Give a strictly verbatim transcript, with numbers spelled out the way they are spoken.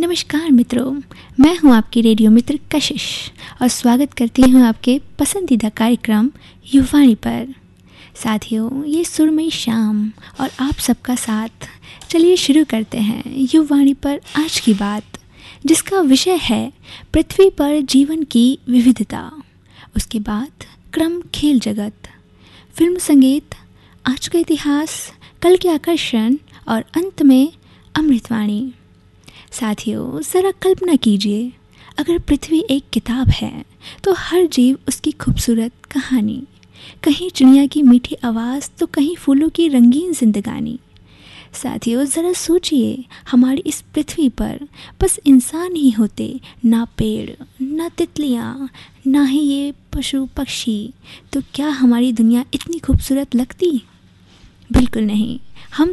नमस्कार मित्रों, मैं हूं आपकी रेडियो मित्र कशिश और स्वागत करती हूं आपके पसंदीदा कार्यक्रम युवाणी पर। साथियों, ये सुरमई शाम और आप सबका साथ। चलिए शुरू करते हैं युवाणी पर आज की बात, जिसका विषय है पृथ्वी पर जीवन की विविधता। उसके बाद क्रम खेल जगत, फिल्म संगीत, आज का इतिहास, कल के आकर्षण और अंत में अमृतवाणी। साथियों, ज़रा कल्पना कीजिए, अगर पृथ्वी एक किताब है तो हर जीव उसकी खूबसूरत कहानी, कहीं चिड़िया की मीठी आवाज़ तो कहीं फूलों की रंगीन जिंदगानी। साथियों, ज़रा सोचिए, हमारी इस पृथ्वी पर बस इंसान ही होते, ना पेड़, ना तितलियाँ, ना ही ये पशु पक्षी, तो क्या हमारी दुनिया इतनी खूबसूरत लगती? बिल्कुल नहीं। हम